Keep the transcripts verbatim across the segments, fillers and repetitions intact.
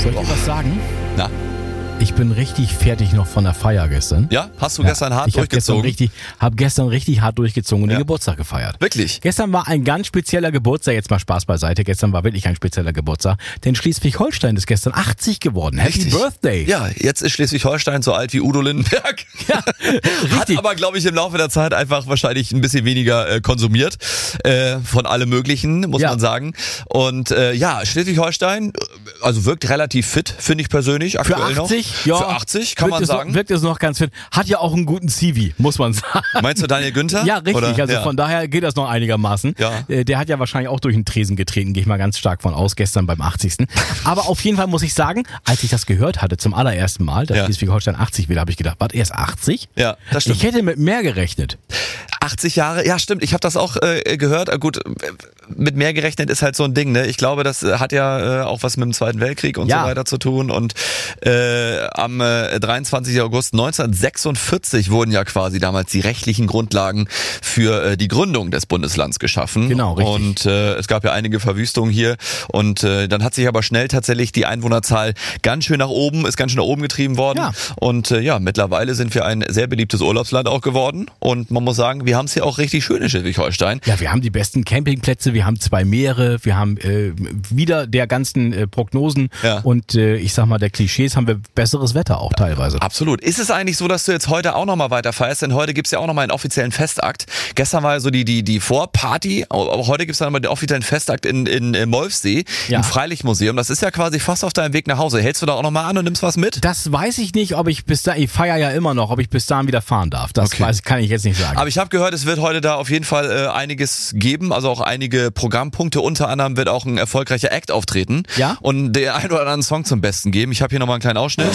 Soll ich dir was sagen? Na? Ich bin richtig fertig noch von der Feier gestern. Ja? Hast du gestern hart ich hab durchgezogen? Gestern richtig, hab gestern richtig hart durchgezogen und Ja. den Geburtstag gefeiert. Wirklich? Gestern war ein ganz spezieller Geburtstag, jetzt mal Spaß beiseite, gestern war wirklich ein spezieller Geburtstag, denn Schleswig-Holstein ist gestern achtzig geworden. Happy Richtig. Birthday! Ja, jetzt ist Schleswig-Holstein so alt wie Udo Lindenberg. Ja, Hat richtig. aber, glaube ich, im Laufe der Zeit einfach wahrscheinlich ein bisschen weniger äh, konsumiert. Äh, von allem Möglichen, muss Ja. man sagen. Und äh, ja, Schleswig-Holstein, also wirkt relativ fit, finde ich persönlich Für aktuell achtzig, noch. ja. Für achtzig, kann wirkt man es sagen. Noch, wirkt es noch ganz fit. Hat ja auch einen guten C V, muss man sagen. Meinst du Daniel Günther? Ja, richtig. Oder? Also ja. von daher geht das noch einigermaßen. Ja. Äh, Der hat ja wahrscheinlich auch durch den Tresen getreten, gehe ich mal ganz stark von aus, gestern beim achtzigsten Aber auf jeden Fall muss ich sagen, als ich das gehört hatte zum allerersten Mal, dass Ja. Schleswig-Holstein achtzig will, habe ich gedacht, was, erst achtzig? Ja, das stimmt. Ich hätte mit mehr gerechnet. achtzig Jahre, ja stimmt, ich habe das auch äh, gehört. Äh, gut, mit mehr gerechnet ist halt so ein Ding, ne? Ich glaube, das äh, hat ja äh, auch was mit dem Zweiten Weltkrieg und Ja. so weiter zu tun. Und äh, am äh, dreiundzwanzigsten August neunzehnhundertsechsundvierzig wurden ja quasi damals die rechtlichen Grundlagen für äh, die Gründung des Bundeslands geschaffen. Genau, richtig. Und äh, es gab ja einige Verwüstungen hier. Und äh, dann hat sich aber schnell tatsächlich die Einwohnerzahl ganz schön nach oben, ist ganz schön nach oben getrieben worden. Ja. Und äh, ja, mittlerweile sind wir ein sehr beliebtes Urlaubsland auch geworden. Und man muss sagen, wir haben es hier auch richtig schön in Schleswig-Holstein. Ja, wir haben die besten Campingplätze, wir haben zwei Meere, wir haben äh, wieder der ganzen äh, Prognosen Ja. und äh, ich sag mal der Klischees haben wir besseres Wetter auch teilweise. Absolut. Ist es eigentlich so, dass du jetzt heute auch nochmal weiter feierst? Denn heute gibt's ja auch nochmal einen offiziellen Festakt. Gestern war ja so die, die, die Vorparty, aber heute gibt's dann nochmal den offiziellen Festakt in, in, in Molfsee, Ja. im Freilichtmuseum. Das ist ja quasi fast auf deinem Weg nach Hause. Hältst du da auch nochmal an und nimmst was mit? Das weiß ich nicht, ob ich bis da, ich feiere ja immer noch, ob ich bis dahin wieder fahren darf. Das Okay. weiß, kann ich jetzt nicht sagen. Aber ich habe gehört, es wird heute da auf jeden Fall äh, einiges geben, also auch einige Programmpunkte. Unter anderem wird auch ein erfolgreicher Act auftreten Ja? und den einen oder anderen Song zum Besten geben. Ich habe hier nochmal einen kleinen Ausschnitt.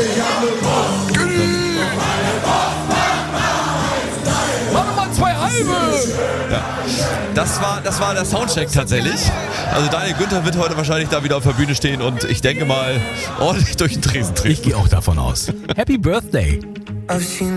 Mach mal zwei halbe! Das war, das war der Soundcheck tatsächlich. Also Daniel Günther wird heute wahrscheinlich da wieder auf der Bühne stehen und ich denke mal ordentlich durch den Tresen treten. Ich gehe auch davon aus. Happy Birthday!